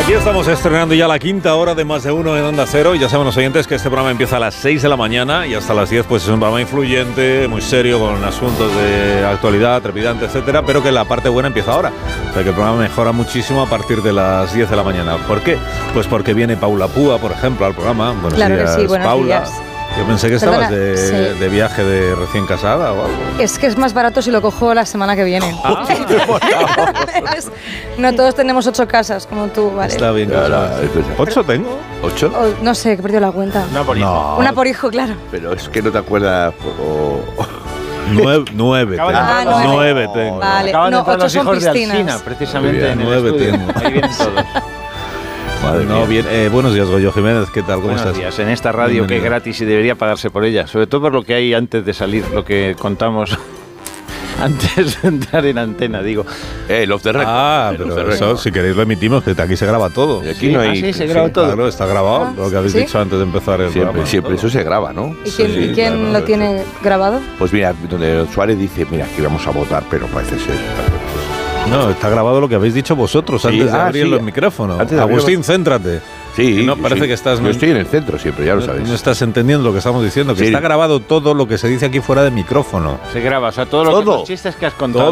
Aquí estamos estrenando ya la quinta hora de Más de Uno en Onda Cero. Y ya saben los oyentes que este programa empieza a las 6 de la mañana y hasta las 10 pues es un programa influyente, muy serio, con asuntos de actualidad, trepidante, etcétera, pero que la parte buena empieza ahora. O sea que el programa mejora muchísimo a partir de las 10 de la mañana. ¿Por qué? Pues porque viene Paula Púa, por ejemplo, al programa. Buenos claro días, que sí, buenos Paula. días. Yo pensé que estabas Sí. de viaje de recién casada o algo. Es que es más barato si lo cojo la semana que viene. No todos tenemos 8 casas como tú, ¿vale? Está bien. ¿8 tengo? ¿8? No sé, que he perdido la cuenta. Una por hijo. No. Una por hijo, claro. Pero es que no te acuerdas. 9 tengo. Ah, 9. 9 tengo. Vale. Acaban de No, entrar 8 los son hijos de piscinas. Alsina, precisamente Muy bien, en el 9 estudio. tengo. Ahí vienen todos. Madre no, bien. Buenos días, Goyo Jiménez. ¿Qué tal? ¿Cómo Buenos estás? días. En esta radio que es Bienvenido. gratis y debería pagarse por ella, sobre todo por lo que hay antes de salir, lo que contamos antes de entrar en antena, digo. El off the record. Ah, pero eso, si queréis lo emitimos, que aquí se graba todo. Y aquí no hay. Sí, se graba todo. Claro, está grabado, lo que habéis ¿Sí? dicho antes de empezar el programa. Siempre, eso se graba, ¿no? ¿Y quién, Sí, ¿y quién claro, lo eso. tiene grabado? Pues mira, donde Suárez dice, mira, aquí vamos a votar, pero parece ser. No, está grabado lo que habéis dicho vosotros antes de abrir los micrófonos. Antes de abrir Agustín, los- céntrate. Sí, No, parece sí. que estás... Yo estoy en el centro siempre, ya lo sabes. No estás entendiendo lo que estamos diciendo, que Sí. está grabado todo lo que se dice aquí fuera de micrófono. Se graba, o sea, todo lo que Todo. los chistes que has contado.